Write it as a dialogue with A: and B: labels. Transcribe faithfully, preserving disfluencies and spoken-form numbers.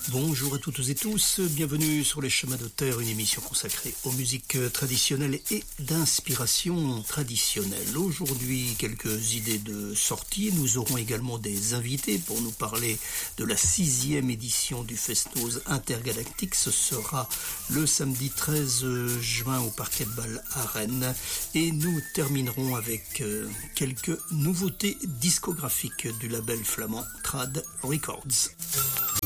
A: Bonjour à toutes et tous, bienvenue sur les chemins de terre, une émission consacrée aux musiques traditionnelles et d'inspiration traditionnelle. Aujourd'hui, quelques idées de sortie. Nous aurons également des invités pour nous parler de la sixième édition du Fest-Noz Intergalactique. Ce sera le samedi treize juin au Parquet de Bâle à Rennes. Et nous terminerons avec quelques nouveautés discographiques du label flamand Trad Records.